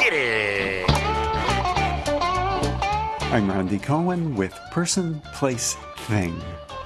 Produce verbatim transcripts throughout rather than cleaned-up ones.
hit it. I'm Randy Cohen with Person, Place, Thing.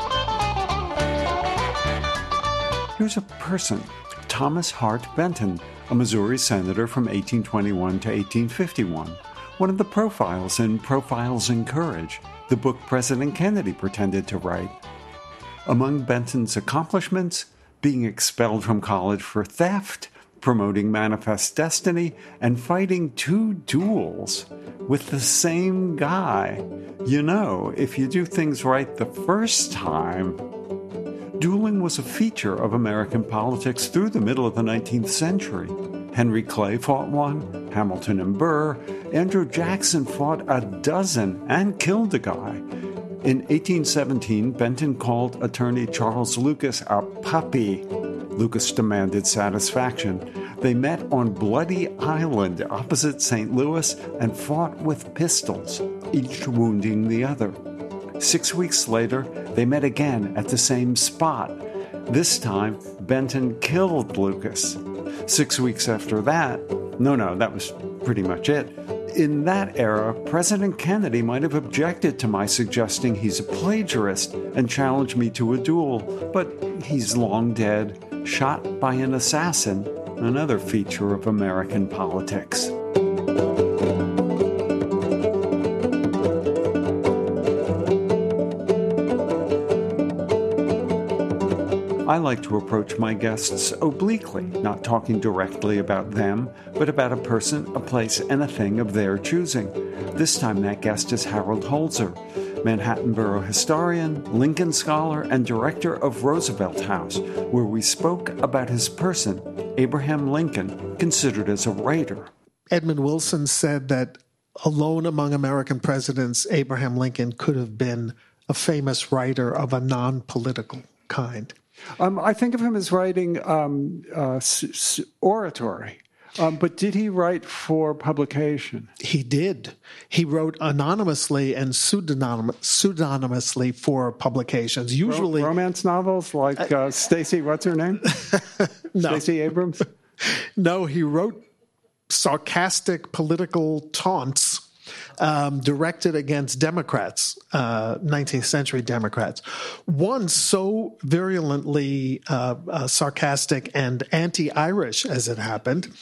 Here's a person, Thomas Hart Benton, a Missouri senator from eighteen twenty-one to eighteen fifty-one, one of the profiles in Profiles in Courage, the book President Kennedy pretended to write. Among Benton's accomplishments, being expelled from college for theft, promoting Manifest Destiny, and fighting two duels with the same guy. You know, if you do things right the first time. Dueling was a feature of American politics through the middle of the nineteenth century. Henry Clay fought one, Hamilton and Burr. Andrew Jackson fought a dozen and killed a guy. In eighteen seventeen, Benton called attorney Charles Lucas a puppy. Lucas demanded satisfaction. They met on Bloody Island opposite Saint Louis and fought with pistols, each wounding the other. Six weeks later, they met again at the same spot. This time, Benton killed Lucas. Six weeks after that, no, no, that was pretty much it. In that era, President Kennedy might have objected to my suggesting he's a plagiarist and challenged me to a duel, but he's long dead, shot by an assassin, another feature of American politics. I like to approach my guests obliquely, not talking directly about them, but about a person, a place, and a thing of their choosing. This time that guest is Harold Holzer, Manhattan Borough historian, Lincoln scholar, and director of Roosevelt House, where we spoke about his person, Abraham Lincoln, considered as a writer. Edmund Wilson said that alone among American presidents, Abraham Lincoln could have been a famous writer of a non-political kind. Um, I think of him as writing um, uh, s- s- oratory. Um, but did he write for publication? He did. He wrote anonymously and pseudonym- pseudonymously for publications. Usually Ro- romance novels like uh, Stacey, what's her name? no. Stacey Abrams? No, he wrote sarcastic political taunts um, directed against Democrats, uh, nineteenth century Democrats. One so virulently uh, uh, sarcastic and anti-Irish, as it happened,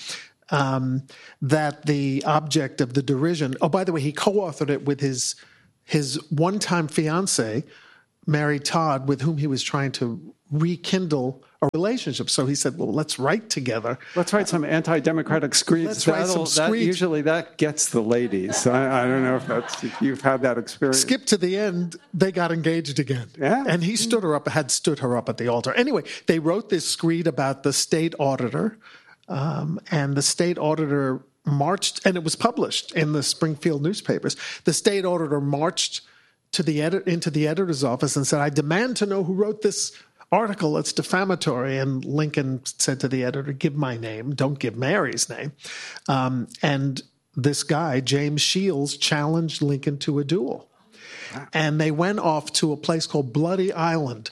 um, that the object of the derision, oh, by the way, he co-authored it with his his one-time fiancée, Mary Todd, with whom he was trying to rekindle a relationship. So he said, well, let's write together. Let's write some anti-democratic screeds. Let's write some that, screeds. Usually that gets the ladies. I, I don't know if, that's, if you've had that experience. Skip to the end, they got engaged again. Yeah. And he stood her up, had stood her up at the altar. Anyway, they wrote this screed about the state auditor, um, and the state auditor marched, and it was published in the Springfield newspapers. The state auditor marched to the edit, into the editor's office and said, I demand to know who wrote this article. It's defamatory. And Lincoln said to the editor, give my name. Don't give Mary's name. Um, and this guy, James Shields, challenged Lincoln to a duel. Wow. And they went off to a place called Bloody Island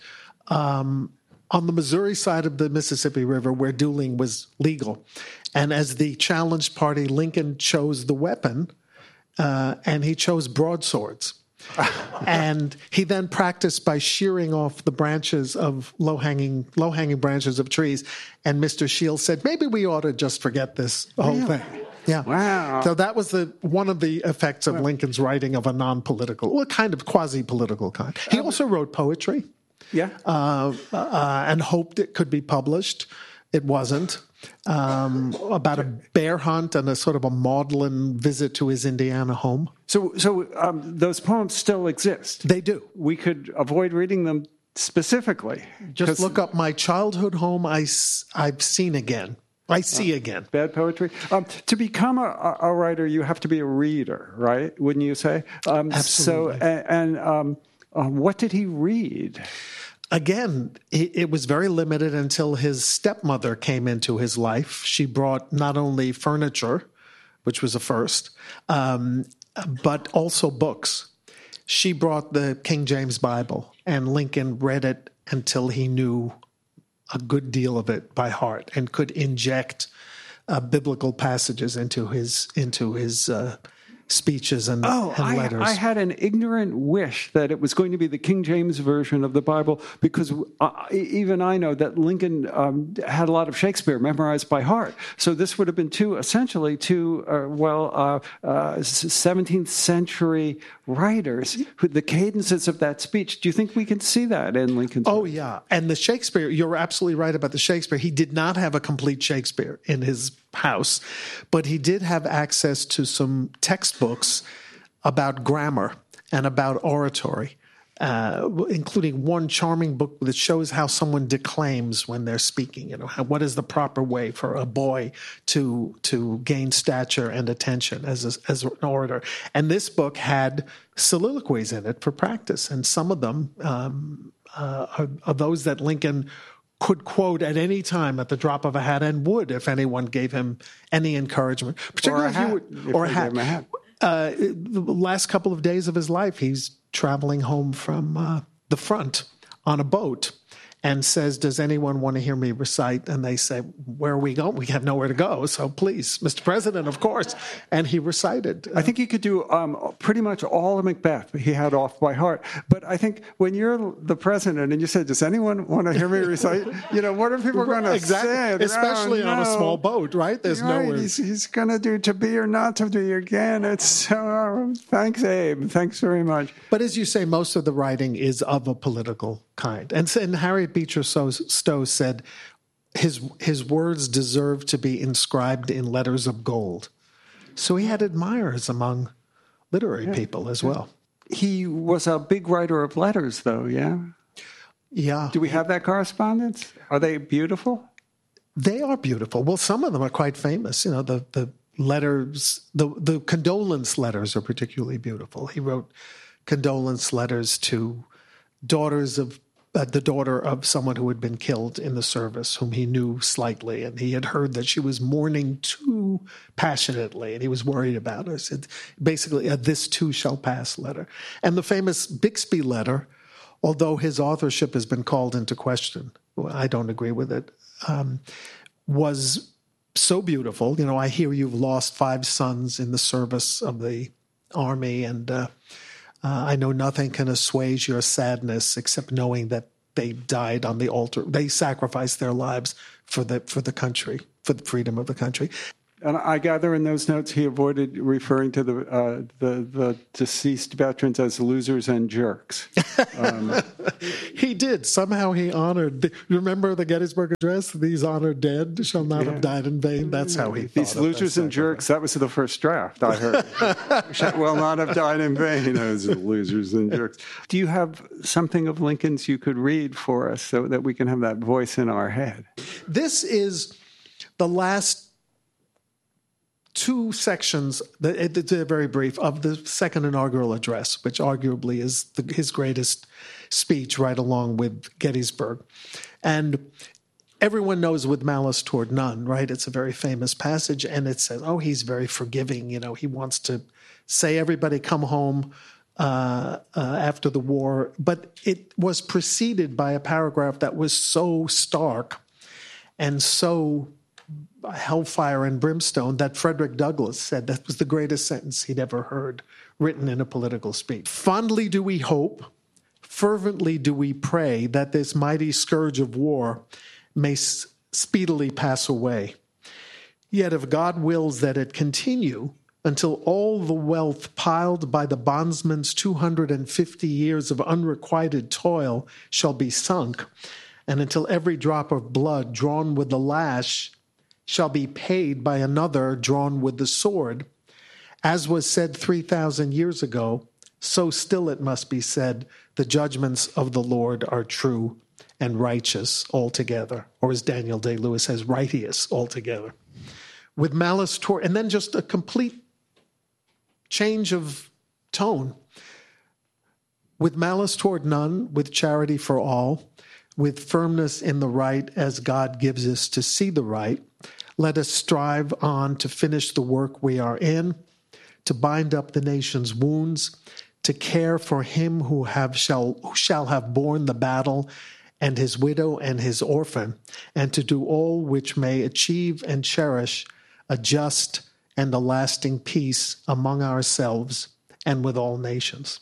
um, on the Missouri side of the Mississippi River where dueling was legal. And as the challenged party, Lincoln chose the weapon, uh, and he chose broadswords. And he then practiced by shearing off the branches of low-hanging low-hanging branches of trees. And Mister Shields said, maybe we ought to just forget this whole really? thing. Yeah. Wow. So that was the one of the effects of Lincoln's writing of a non-political, well, kind of quasi-political kind. He also wrote poetry. Yeah. Uh, uh, and hoped it could be published. It wasn't. Um, about a bear hunt and a sort of a maudlin visit to his Indiana home. So, so um, those poems still exist. They do. We could avoid reading them specifically. Just look up My Childhood Home I, I've Seen Again. I see uh, again. Bad poetry. Um, to become a, a writer, you have to be a reader, right? Wouldn't you say? Um, Absolutely. So, and, and um, uh, what did he read? Again, it was very limited until his stepmother came into his life. She brought not only furniture, which was a first, um, but also books. She brought the King James Bible, and Lincoln read it until he knew a good deal of it by heart and could inject uh, biblical passages into his into his uh, speeches and, oh, and I, letters. I had an ignorant wish that it was going to be the King James version of the Bible, because uh, even I know that Lincoln um, had a lot of Shakespeare memorized by heart. So this would have been two, essentially two, uh, well, uh, uh, seventeenth century writers, who, the cadences of that speech. Do you think we can see that in Lincoln's Oh, work? yeah. And the Shakespeare, you're absolutely right about the Shakespeare. He did not have a complete Shakespeare in his house, but he did have access to some textbooks about grammar and about oratory, uh, including one charming book that shows how someone declaims when they're speaking. You know, how, what is the proper way for a boy to to gain stature and attention as a, as an orator? And this book had soliloquies in it for practice, and some of them um, uh, are, are those that Lincoln could quote at any time at the drop of a hat, and would if anyone gave him any encouragement. Particularly or a hat. Would, or a hat. Gave him a hat. Uh, the last couple of days of his life, he's traveling home from uh, the front on a boat and says, does anyone want to hear me recite? And they say, where are we going? We have nowhere to go. So please, Mister President, of course. And he recited. I think he could do um, pretty much all of Macbeth. He had off by heart. But I think when you're the president and you say, does anyone want to hear me recite? You know, what are people going to exactly. say? Especially oh, on no. a small boat, right? There's right. nowhere. He's, he's going to do to be or not to be again. It's so, thanks, Abe. Thanks very much. But as you say, most of the writing is of a political kind. And, and Harriet Beecher Stowe said his his words deserve to be inscribed in letters of gold. So he had admirers among literary yeah. people as well. He was a big writer of letters, though, yeah? Yeah. Do we have that correspondence? Are they beautiful? They are beautiful. Well, some of them are quite famous. You know, the, the letters, the, the condolence letters are particularly beautiful. He wrote condolence letters to daughters of Uh, the daughter of someone who had been killed in the service, whom he knew slightly, and he had heard that she was mourning too passionately, and he was worried about her. Said, basically, a "this too shall pass" letter. And the famous Bixby letter, although his authorship has been called into question, I don't agree with it, um, was so beautiful. You know, I hear you've lost five sons in the service of the army, and uh, Uh, I know nothing can assuage your sadness except knowing that they died on the altar. They sacrificed their lives for the for the country, for the freedom of the country. And I gather in those notes he avoided referring to the uh, the, the deceased veterans as losers and jerks. Um, he did. Somehow he honored. The, remember the Gettysburg Address? These honored dead shall not yeah. have died in vain. That's how he thought These of losers and jerks, that was the first draft, I heard. Shall will not have died in vain, those losers and jerks. Do you have something of Lincoln's you could read for us so that we can have that voice in our head? This is the last two sections, they're very brief, of the second inaugural address, which arguably is the, his greatest speech, right along with Gettysburg. And everyone knows with malice toward none, right? It's a very famous passage, and it says, oh, he's very forgiving. You know, he wants to say, everybody come home uh, uh, after the war. But it was preceded by a paragraph that was so stark and so hellfire and brimstone that Frederick Douglass said that was the greatest sentence he'd ever heard written in a political speech. Fondly do we hope, fervently do we pray that this mighty scourge of war may s- speedily pass away. Yet if God wills that it continue until all the wealth piled by the bondsman's two hundred fifty years of unrequited toil shall be sunk, and until every drop of blood drawn with the lash shall be paid by another drawn with the sword. As was said three thousand years ago, so still it must be said, the judgments of the Lord are true and righteous altogether. Or as Daniel Day-Lewis says, righteous altogether. With malice toward, and then just a complete change of tone. With malice toward none, with charity for all, with firmness in the right as God gives us to see the right, let us strive on to finish the work we are in, to bind up the nation's wounds, to care for him who have shall who shall have borne the battle, and his widow and his orphan, and to do all which may achieve and cherish a just and a lasting peace among ourselves and with all nations.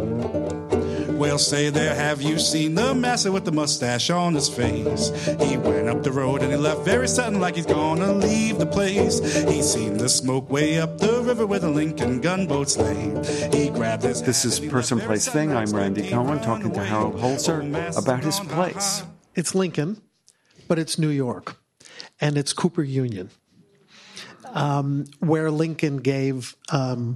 Well, say there, have you seen the master with the mustache on his face? He went up the road and he left very sudden like he's gonna leave the place. He seen the smoke way up the river where the Lincoln gunboats lay. He grabbed his This is Person, Place, Thing. I'm Randy Cohen talking to Harold Holzer about his place. It's Lincoln, but it's New York, and it's Cooper Union, um, where Lincoln gave um,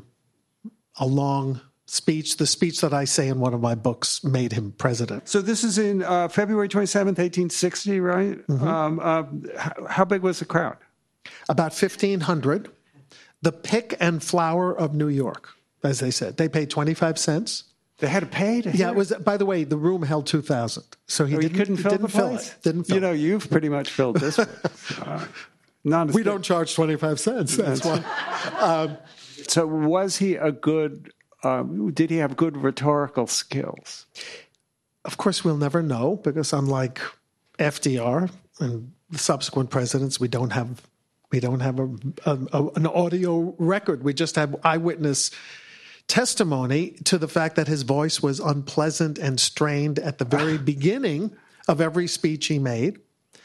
a long speech. The speech that I say in one of my books made him president. So this is in uh, February twenty-seventh, eighteen sixty, right? Mm-hmm. Um, uh, how, how big was the crowd? About fifteen hundred. The pick and flower of New York, as they said. They paid twenty-five cents. They had to pay to Yeah, it was. By the way, the room held two thousand. So he oh, didn't, couldn't he fill didn't the fill place. it. Didn't fill you know, you've pretty much filled this one. Uh, not we good. don't charge twenty-five cents. That's why. Um, so was he a good... Um, did he have good rhetorical skills? Of course, we'll never know because unlike F D R and the subsequent presidents, we don't have we don't have a, a, a, an audio record. We just have eyewitness testimony to the fact that his voice was unpleasant and strained at the very beginning of every speech he made,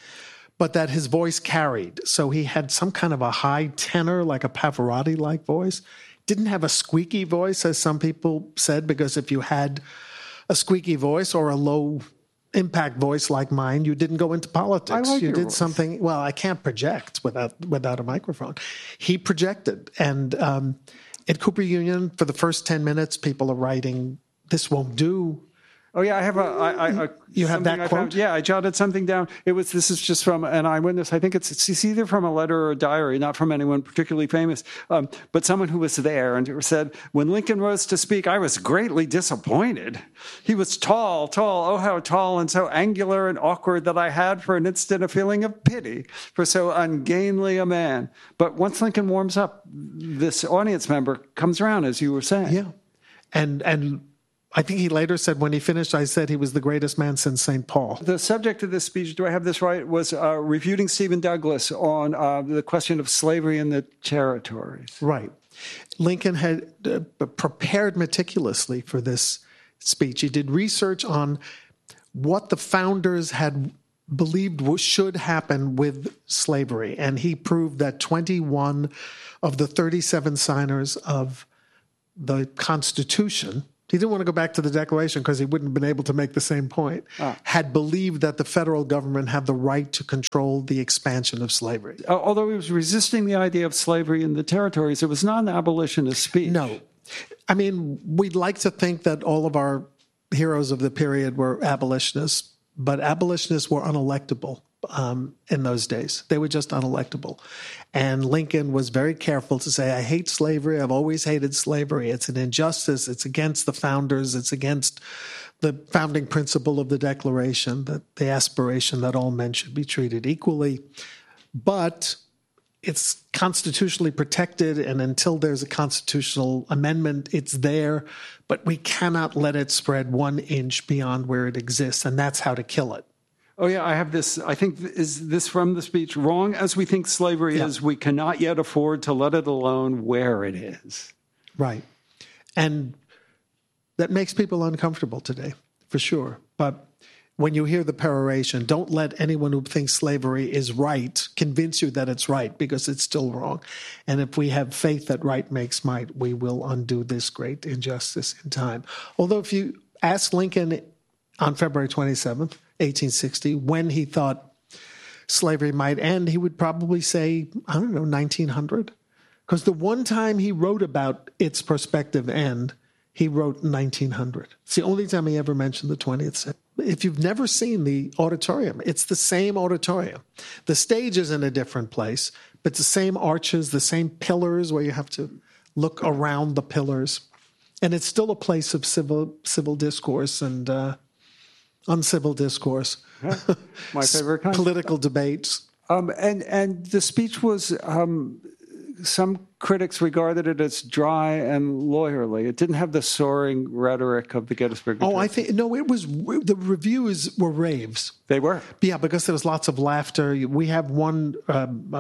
but that his voice carried. So he had some kind of a high tenor, like a Pavarotti-like voice. Didn't have a squeaky voice, as some people said, because if you had a squeaky voice or a low impact voice like mine, you didn't go into politics. I like you your did voice. something. Well, I can't project without without a microphone. He projected, and um, at Cooper Union, for the first ten minutes, people are writing, "This won't do." Oh yeah, I have a. I, I, a You have that I quote? Found, yeah, I jotted something down. It was. This is just from an eyewitness. I think it's, it's either from a letter or a diary, not from anyone particularly famous, um, but someone who was there and said, "When Lincoln rose to speak, I was greatly disappointed. He was tall, tall, oh how tall, and so angular and awkward that I had for an instant a feeling of pity for so ungainly a man. But once Lincoln warms up, this audience member comes around, as you were saying. Yeah, and and. I think he later said when he finished, I said he was the greatest man since Saint Paul. The subject of this speech, do I have this right, was uh, refuting Stephen Douglas on uh, the question of slavery in the territories. Right. Lincoln had uh, prepared meticulously for this speech. He did research on what the founders had believed should happen with slavery, and he proved that twenty-one of the thirty-seven signers of the Constitution — he didn't want to go back to the Declaration because he wouldn't have been able to make the same point — ah. had believed that the federal government had the right to control the expansion of slavery. Although he was resisting the idea of slavery in the territories, it was not an abolitionist speech. No. I mean, we'd like to think that all of our heroes of the period were abolitionists, but abolitionists were unelectable um, in those days. They were just unelectable. And Lincoln was very careful to say, I hate slavery. I've always hated slavery. It's an injustice. It's against the founders. It's against the founding principle of the Declaration, that the aspiration that all men should be treated equally. But it's constitutionally protected, and until there's a constitutional amendment, it's there. But we cannot let it spread one inch beyond where it exists, and that's how to kill it. Oh, yeah, I have this. I think, is this from the speech? Wrong as we think slavery yeah. is, we cannot yet afford to let it alone where it is. Right. And that makes people uncomfortable today, for sure. But when you hear the peroration, don't let anyone who thinks slavery is right convince you that it's right, because it's still wrong. And if we have faith that right makes might, we will undo this great injustice in time. Although if you ask Lincoln on February twenty-seventh, eighteen sixty, when he thought slavery might end, he would probably say, I don't know, nineteen hundred. Because the one time he wrote about its prospective end, he wrote nineteen hundred. It's the only time he ever mentioned the twentieth century. If you've never seen the auditorium, it's the same auditorium. The stage is in a different place, but it's the same arches, the same pillars where you have to look around the pillars. And it's still a place of civil civil discourse and uh, uncivil discourse. Yeah, my favorite kind. Political debates. Um, and, and the speech was, um, some critics regarded it as dry and lawyerly. It didn't have the soaring rhetoric of the Gettysburg Address. Oh, I think, no, it was, the reviews were raves. They were? Yeah, because there was lots of laughter. We have one um, uh,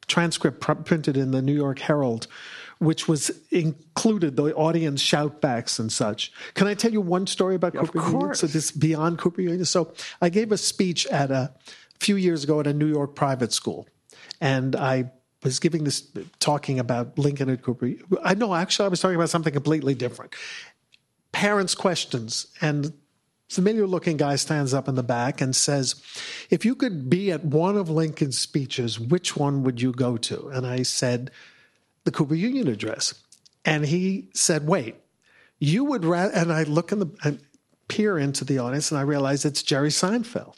transcript pr- printed in the New York Herald, which was included the audience shoutbacks and such. Can I tell you one story about Of Cooper Union? course. So this beyond Cooper Union. So I gave a speech at a, a few years ago at a New York private school, and I was giving this talking about Lincoln at Cooper. I know actually I was talking about something completely different. Parents' questions, and familiar-looking guy stands up in the back and says, "If you could be at one of Lincoln's speeches, which one would you go to?" And I said, "The Cooper Union address." And he said, "Wait, you would rather," and I look in the, and peer into the audience and I realize it's Jerry Seinfeld.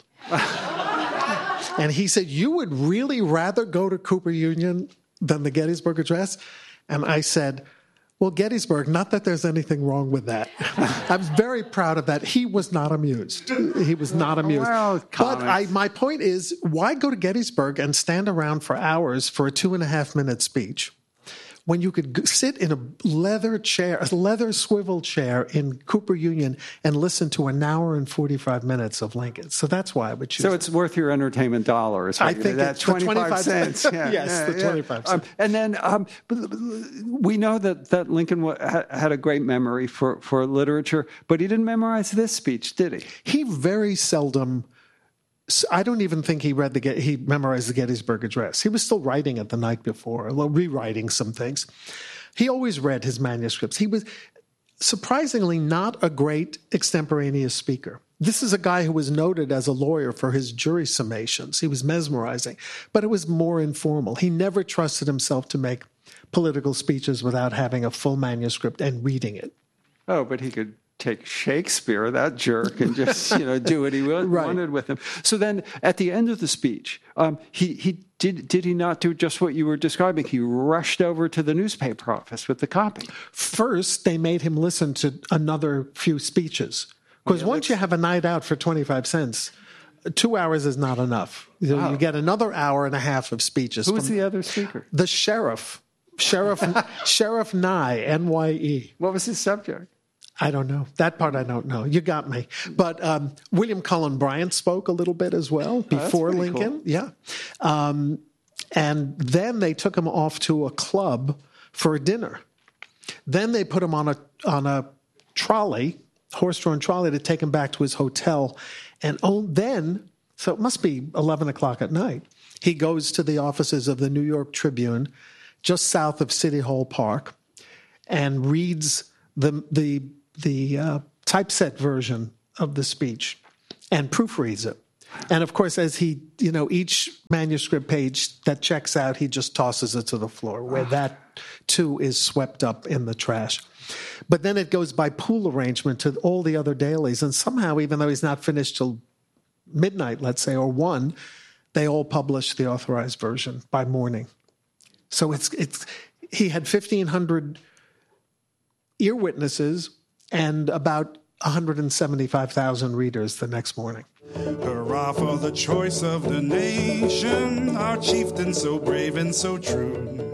And he said, "You would really rather go to Cooper Union than the Gettysburg Address?" And I said, "Well, Gettysburg, not that there's anything wrong with that." I'm very proud of that. He was not amused. He was not amused. Well, but I, my point is, why go to Gettysburg and stand around for hours for a two and a half minute speech when you could g- sit in a leather chair, a leather swivel chair in Cooper Union and listen to an hour and forty-five minutes of Lincoln? So that's why I would choose. So it's worth your entertainment dollars. I Right? think that's it's the twenty-five, twenty-five cents. cents. Yeah, Yes, yeah, the yeah. twenty-five Um, cents. and then um, we know that, that Lincoln wa- ha- had a great memory for, for literature, but he didn't memorize this speech, did he? He very seldom. I don't even think he read the Get- he memorized the Gettysburg Address. He was still writing it the night before, well, rewriting some things. He always read his manuscripts. He was surprisingly not a great extemporaneous speaker. This is a guy who was noted as a lawyer for his jury summations. He was mesmerizing, but it was more informal. He never trusted himself to make political speeches without having a full manuscript and reading it. Oh, but he could take Shakespeare, that jerk, and just you know do what he wa- Right. wanted with him. So then, at the end of the speech, um, he he did did he not do just what you were describing? He rushed over to the newspaper office with the copy. First, they made him listen to another few speeches. Because Yeah, once you have a night out for twenty-five cents, two hours is not enough. You, know, Wow. you get another hour and a half of speeches. Who was from the other speaker? the sheriff, Sheriff Sheriff Nye, N Y E. What was his subject? I don't know. That part I don't know. You got me. But um, William Cullen Bryant spoke a little bit as well before pretty Lincoln. cool. Yeah. Um, and then they took him off to a club for a dinner. Then they put him on a on a trolley, horse-drawn trolley, to take him back to his hotel. And oh, then, so it must be eleven o'clock at night, he goes to the offices of the New York Tribune, just south of City Hall Park, and reads the the the uh, typeset version of the speech and proofreads it. And of course, as he, you know, each manuscript page that checks out, he just tosses it to the floor, where that too is swept up in the trash. But then it goes by pool arrangement to all the other dailies. And somehow, even though he's not finished till midnight, let's say, or one, they all publish the authorized version by morning. So it's it's he had fifteen hundred ear witnesses and about one hundred seventy-five thousand readers the next morning. Hurrah for the choice of the nation, our chieftain so brave and so true.